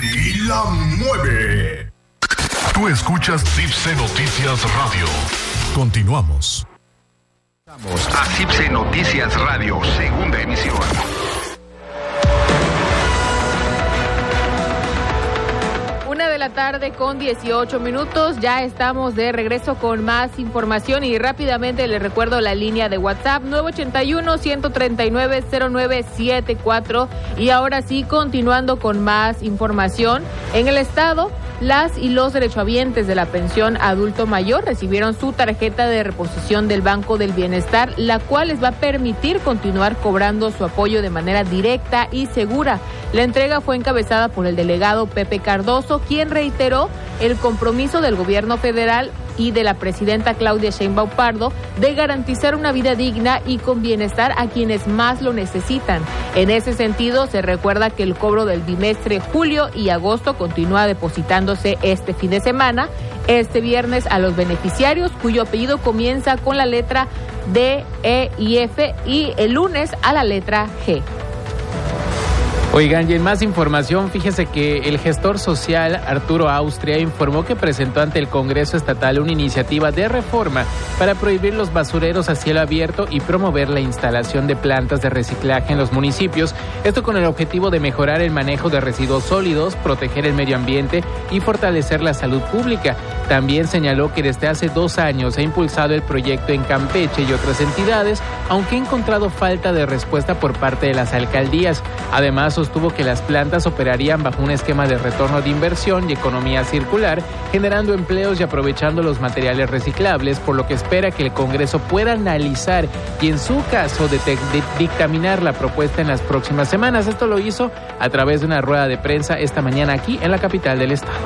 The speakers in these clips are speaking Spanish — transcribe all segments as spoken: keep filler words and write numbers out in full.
y la mueve. Tú escuchas Cipse Noticias Radio. Continuamos. Vamos a Cipse Noticias Radio, segunda emisión. Una de la tarde con dieciocho minutos, ya estamos de regreso con más información y rápidamente les recuerdo la línea de WhatsApp nueve ocho uno, uno tres nueve, cero nueve siete cuatro. Y ahora sí, continuando con más información, en el estado, las y los derechohabientes de la pensión adulto mayor recibieron su tarjeta de reposición del Banco del Bienestar, la cual les va a permitir continuar cobrando su apoyo de manera directa y segura. La entrega fue encabezada por el delegado Pepe Cardoso, quien reiteró el compromiso del gobierno federal y de la presidenta Claudia Sheinbaum Pardo de garantizar una vida digna y con bienestar a quienes más lo necesitan. En ese sentido, se recuerda que el cobro del bimestre julio y agosto continúa depositándose este fin de semana, este viernes a los beneficiarios cuyo apellido comienza con la letra D, E y F y el lunes a la letra G. Oigan, y en más información, fíjese que el gestor social Arturo Austria informó que presentó ante el Congreso Estatal una iniciativa de reforma para prohibir los basureros a cielo abierto y promover la instalación de plantas de reciclaje en los municipios, esto con el objetivo de mejorar el manejo de residuos sólidos, proteger el medio ambiente y fortalecer la salud pública. También señaló que desde hace dos años ha impulsado el proyecto en Campeche y otras entidades, aunque ha encontrado falta de respuesta por parte de las alcaldías. Además, sostuvo que las plantas operarían bajo un esquema de retorno de inversión y economía circular, generando empleos y aprovechando los materiales reciclables, por lo que espera que el Congreso pueda analizar y, en su caso, de, de dictaminar la propuesta en las próximas semanas. Esto lo hizo a través de una rueda de prensa esta mañana aquí en la capital del estado.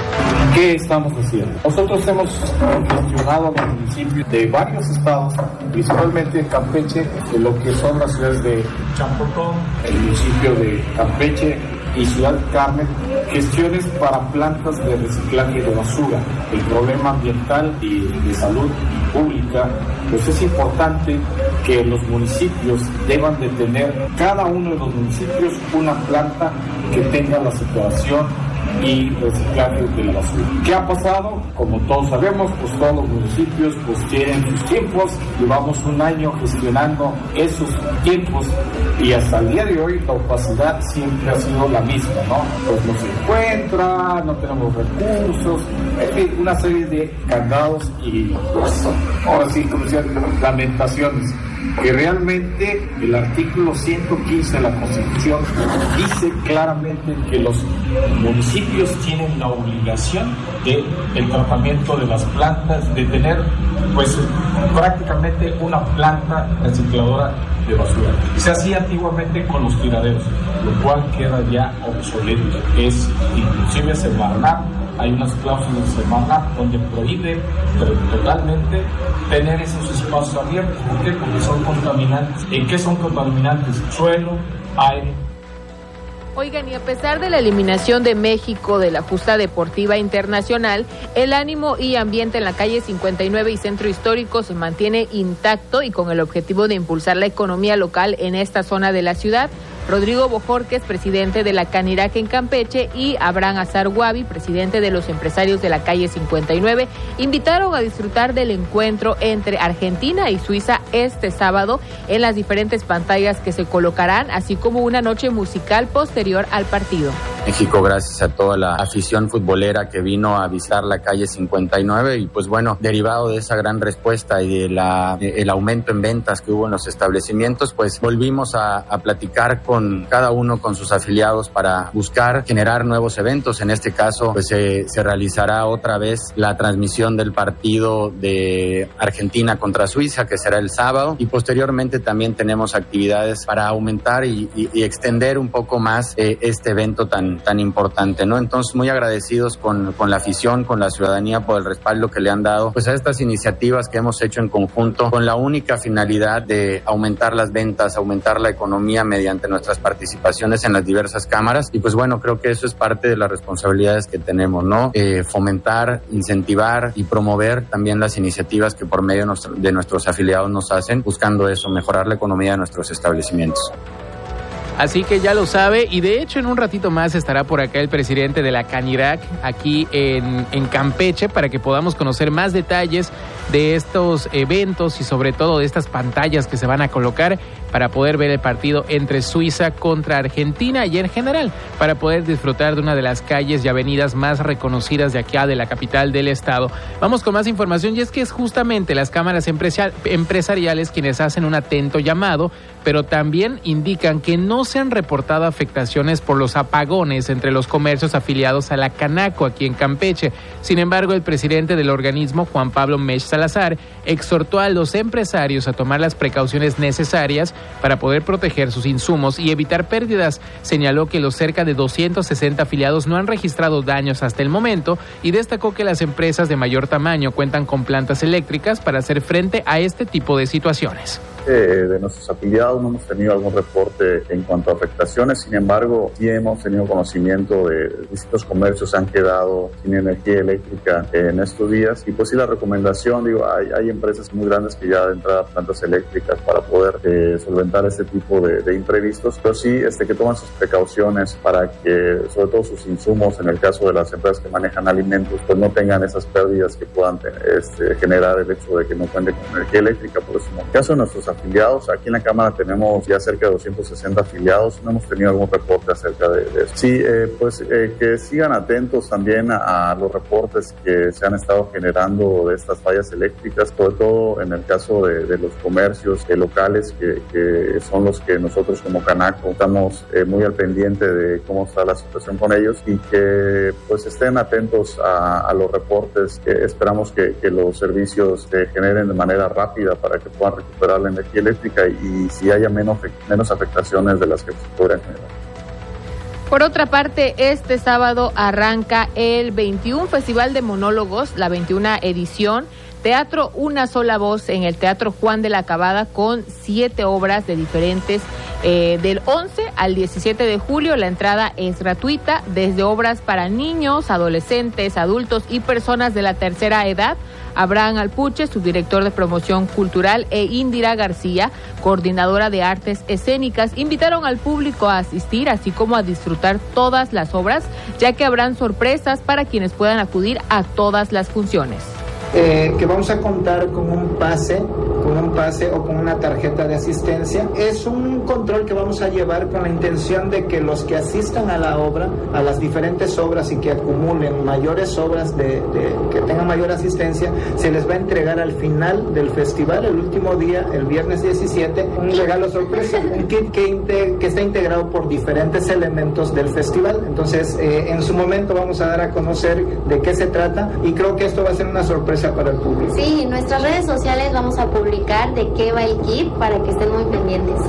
¿Qué estamos haciendo? Nosotros hemos gestionado los municipios de varios estados, principalmente Campeche, de lo que son las ciudades de Champotón, el municipio de Campeche y Ciudad del Carmen, gestiones para plantas de reciclaje de basura. El problema ambiental y de salud pública, pues es importante que los municipios deban de tener, cada uno de los municipios, una planta que tenga la separación y reciclaje de la basura. ¿Qué ha pasado? Como todos sabemos, pues todos los municipios pues tienen sus tiempos, llevamos un año gestionando esos tiempos y hasta el día de hoy la opacidad siempre ha sido la misma, ¿no? Pues no se encuentra, no tenemos recursos, en fin, una serie de candados y pues ahora sí, como decía, lamentaciones. Que realmente el artículo ciento quince de la Constitución dice claramente que los municipios tienen la obligación de el tratamiento de las plantas, de tener pues prácticamente una planta recicladora de basura. Se hacía antiguamente con los tiraderos, lo cual queda ya obsoleto. Es inclusive Semarnat, hay unas cláusulas de Semarnat donde prohíbe totalmente tener esos espacios abiertos. ¿Por qué? Porque son contaminantes. ¿En qué son contaminantes? Suelo, aire. Oigan, y a pesar de la eliminación de México de la justa deportiva internacional, el ánimo y ambiente en la calle cincuenta y nueve y Centro Histórico se mantiene intacto y con el objetivo de impulsar la economía local en esta zona de la ciudad. Rodrigo Bojorquez, presidente de la Canirac en Campeche, y Abraham Azar Guavi, presidente de los empresarios de la calle cincuenta y nueve, invitaron a disfrutar del encuentro entre Argentina y Suiza este sábado en las diferentes pantallas que se colocarán, así como una noche musical posterior al partido. México, gracias a toda la afición futbolera que vino a visitar la calle cincuenta y nueve y pues bueno, derivado de esa gran respuesta y de la de, el aumento en ventas que hubo en los establecimientos, pues volvimos a, a platicar con cada uno con sus afiliados para buscar generar nuevos eventos. En este caso, pues se, se realizará otra vez la transmisión del partido de Argentina contra Suiza, que será el sábado, y posteriormente también tenemos actividades para aumentar y, y, y extender un poco más eh, este evento tan tan importante, ¿no? Entonces, muy agradecidos con, con la afición, con la ciudadanía por el respaldo que le han dado pues a estas iniciativas que hemos hecho en conjunto con la única finalidad de aumentar las ventas, aumentar la economía mediante nuestras participaciones en las diversas cámaras. Y pues bueno, creo que eso es parte de las responsabilidades que tenemos, ¿no? Eh, fomentar, incentivar y promover también las iniciativas que por medio de, nuestro, de nuestros afiliados nos hacen, buscando eso, mejorar la economía de nuestros establecimientos. Así que ya lo sabe, y de hecho en un ratito más estará por acá el presidente de la Canirac aquí en, en Campeche para que podamos conocer más detalles de estos eventos y sobre todo de estas pantallas que se van a colocar para poder ver el partido entre Suiza contra Argentina y en general para poder disfrutar de una de las calles y avenidas más reconocidas de acá de la capital del estado. Vamos con más información, y es que es justamente las cámaras empresariales quienes hacen un atento llamado, pero también indican que no se han reportado afectaciones por los apagones entre los comercios afiliados a la Canaco aquí en Campeche. Sin embargo, el presidente del organismo, Juan Pablo Mech Salazar, exhortó a los empresarios a tomar las precauciones necesarias para poder proteger sus insumos y evitar pérdidas. Señaló que los cerca de doscientos sesenta afiliados no han registrado daños hasta el momento y destacó que las empresas de mayor tamaño cuentan con plantas eléctricas para hacer frente a este tipo de situaciones. Eh, de nuestros afiliados no hemos tenido algún reporte en cuanto a afectaciones, sin embargo, sí hemos tenido conocimiento de distintos comercios han quedado sin energía eléctrica en estos días, y pues sí, la recomendación, digo, hay, hay empresas muy grandes que ya de entrada plantas eléctricas para poder eh, solventar este tipo de, de imprevistos, pero sí este, que toman sus precauciones para que, sobre todo sus insumos, en el caso de las empresas que manejan alimentos, pues no tengan esas pérdidas que puedan este, generar el hecho de que no cuenten con energía eléctrica. Por eso, en el caso de nuestros afiliados, aquí en la Cámara tenemos ya cerca de doscientos sesenta afiliados, no hemos tenido algún reporte acerca de, de eso. Sí, eh, pues eh, que sigan atentos también a, a los reportes que se han estado generando de estas fallas eléctricas, sobre todo en el caso de, de los comercios eh, locales, que, que son los que nosotros como Canaco estamos eh, muy al pendiente de cómo está la situación con ellos, y que pues estén atentos a, a los reportes, que esperamos que, que los servicios se generen de manera rápida para que puedan recuperar la energía eléctrica y si haya menos, menos afectaciones de las que se podrían generar. Por otra parte, este sábado arranca el veintiuno Festival de Monólogos, la veintiuna edición, Teatro Una Sola Voz en el Teatro Juan de la Cabada, con siete obras de diferentes, eh, del once al diecisiete de julio. La entrada es gratuita, desde obras para niños, adolescentes, adultos y personas de la tercera edad. Abraham Alpuche, subdirector de promoción cultural, e Indira García, coordinadora de artes escénicas, invitaron al público a asistir, así como a disfrutar todas las obras, ya que habrán sorpresas para quienes puedan acudir a todas las funciones. Eh, que vamos a contar con un pase, con un pase o con una tarjeta de asistencia. Es un control que vamos a llevar con la intención de que los que asistan a la obra, a las diferentes obras, y que acumulen mayores obras, de, de que tengan mayor asistencia, se les va a entregar al final del festival, el último día, el viernes diecisiete, un regalo sorpresa, un kit que, inte, que está integrado por diferentes elementos del festival. Entonces, eh, en su momento vamos a dar a conocer de qué se trata, y creo que esto va a ser una sorpresa para el público. Sí, en nuestras redes sociales vamos a publicar de qué va el kit para que estén muy pendientes.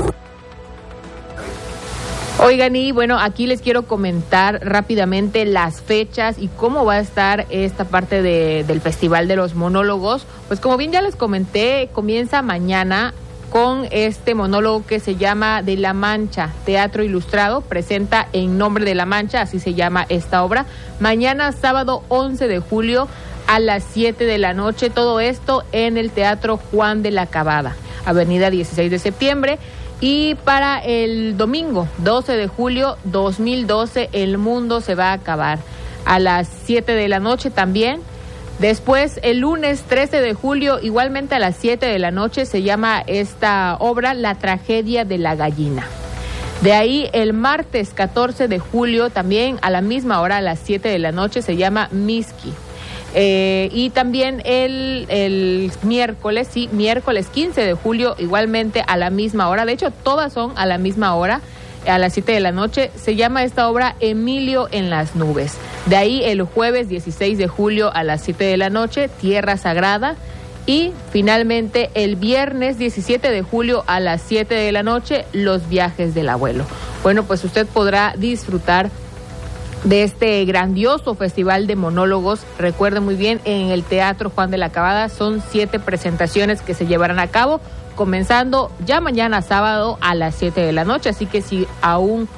Oigan, y bueno, aquí les quiero comentar rápidamente las fechas y cómo va a estar esta parte de, del Festival de los Monólogos. Pues como bien ya les comenté, comienza mañana con este monólogo que se llama De la Mancha, Teatro Ilustrado, presenta En Nombre de la Mancha, así se llama esta obra. Mañana, sábado once de julio, a las siete de la noche, todo esto en el Teatro Juan de la Cabada, avenida dieciséis de septiembre. Y para el domingo, doce de julio dos mil doce, El Mundo se va a acabar, a las siete de la noche también. Después, el lunes trece de julio, igualmente a las siete de la noche, se llama esta obra La Tragedia de la Gallina. De ahí, el martes catorce de julio, también a la misma hora, a las siete de la noche, se llama Miski. Eh, y también el, el miércoles, sí, miércoles quince de julio, igualmente a la misma hora, de hecho todas son a la misma hora, a las siete de la noche, se llama esta obra Emilio en las Nubes. De ahí el jueves dieciséis de julio a las siete de la noche, Tierra Sagrada. Y finalmente el viernes diecisiete de julio a las siete de la noche, Los Viajes del Abuelo. Bueno, pues usted podrá disfrutar de este grandioso festival de monólogos. Recuerde muy bien, en el Teatro Juan de la Cabada son siete presentaciones que se llevarán a cabo, comenzando ya mañana sábado a las siete de la noche, así que si aún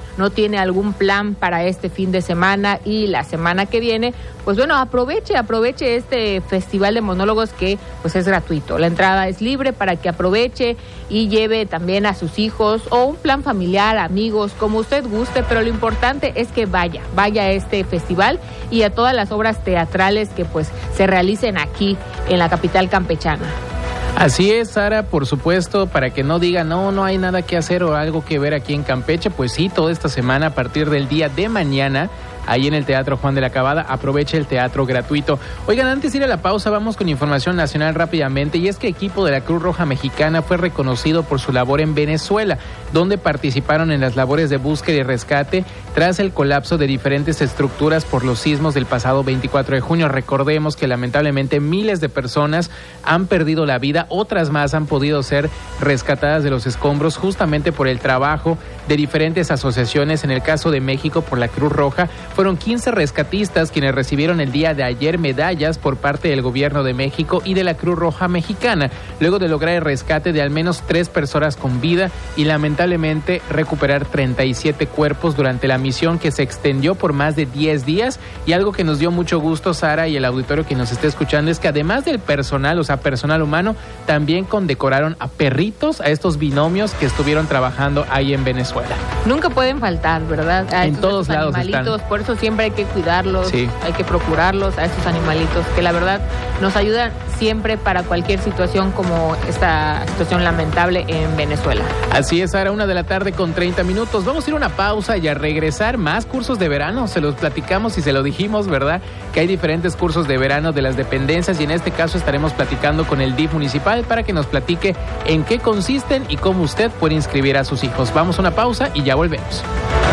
no tiene algún plan para este fin de semana y la semana que viene, pues bueno, aproveche, aproveche este festival de monólogos que pues es gratuito. La entrada es libre para que aproveche y lleve también a sus hijos o un plan familiar, amigos, como usted guste, pero lo importante es que vaya, vaya a este festival y a todas las obras teatrales que pues se realicen aquí en la capital campechana. Así es, Sara, por supuesto, para que no digan, no, no hay nada que hacer o algo que ver aquí en Campeche, pues sí, toda esta semana a partir del día de mañana, ahí en el Teatro Juan de la Cabada, aproveche el teatro gratuito. Oigan, antes de ir a la pausa, vamos con información nacional rápidamente, y es que el equipo de la Cruz Roja Mexicana fue reconocido por su labor en Venezuela, donde participaron en las labores de búsqueda y rescate tras el colapso de diferentes estructuras por los sismos del pasado veinticuatro de junio. Recordemos que lamentablemente miles de personas han perdido la vida, otras más han podido ser rescatadas de los escombros justamente por el trabajo de diferentes asociaciones. En el caso de México, por la Cruz Roja, fueron quince rescatistas quienes recibieron el día de ayer medallas por parte del Gobierno de México y de la Cruz Roja Mexicana, luego de lograr el rescate de al menos tres personas con vida y lamentablemente recuperar treinta y siete cuerpos durante la misión que se extendió por más de diez días. Y algo que nos dio mucho gusto, Sara, y el auditorio que nos esté escuchando, es que además del personal, o sea, personal humano, también condecoraron a perritos, a estos binomios que estuvieron trabajando ahí en Venezuela. Nunca pueden faltar, ¿verdad? A en todos lados animalitos, están. Por eso siempre hay que cuidarlos, sí. Hay que procurarlos a estos animalitos que la verdad nos ayudan siempre para cualquier situación como esta situación lamentable en Venezuela. Así es, Sara, una de la tarde con treinta minutos. Vamos a ir a una pausa y a regresar. Más cursos de verano, se los platicamos y se lo dijimos, ¿verdad? Que hay diferentes cursos de verano de las dependencias y en este caso estaremos platicando con el D I F municipal para que nos platique en qué consisten y cómo usted puede inscribir a sus hijos. Vamos a una pausa y ya volvemos.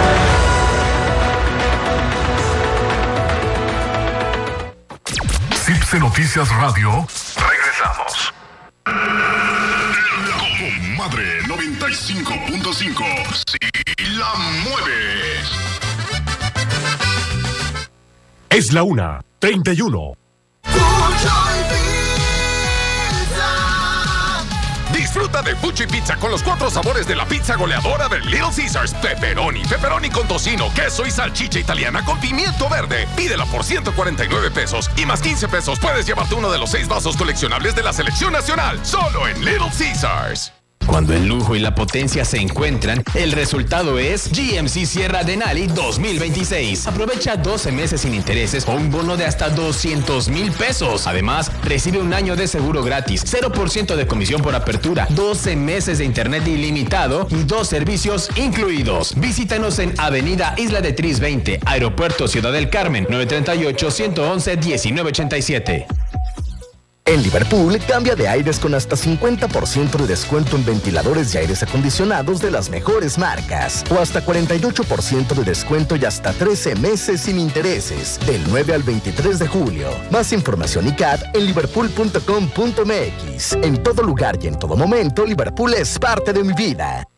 Cipse Noticias Radio. Regresamos. La Comadre noventa y cinco punto cinco. Si la mueves. Es la una, treinta y uno. Disfruta de Fuchi Pizza con los cuatro sabores de la pizza goleadora de Little Caesars. Pepperoni, pepperoni con tocino, queso y salchicha italiana con pimiento verde. Pídela por ciento cuarenta y nueve pesos y más quince pesos puedes llevarte uno de los seis vasos coleccionables de la selección nacional. Solo en Little Caesars. Cuando el lujo y la potencia se encuentran, el resultado es G M C Sierra Denali dos mil veintiséis. Aprovecha doce meses sin intereses o un bono de hasta doscientos mil pesos. Además, recibe un año de seguro gratis, cero por ciento de comisión por apertura, doce meses de internet ilimitado y dos servicios incluidos. Visítanos en Avenida Isla de Tris veinte, Aeropuerto Ciudad del Carmen, nueve tres ocho, uno uno uno, uno nueve ocho siete. En Liverpool, cambia de aires con hasta cincuenta por ciento de descuento en ventiladores y aires acondicionados de las mejores marcas. O hasta cuarenta y ocho por ciento de descuento y hasta trece meses sin intereses. Del nueve al veintitrés de julio. Más información y C A D en liverpool punto com punto m x. En todo lugar y en todo momento, Liverpool es parte de mi vida.